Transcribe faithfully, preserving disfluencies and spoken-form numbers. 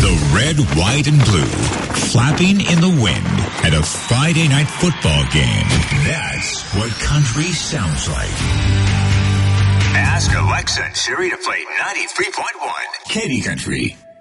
The red, white, and blue, flapping in the wind at a Friday night football game. That's what country sounds like. Ask Alexa and Siri to play ninety-three point one Katy Country.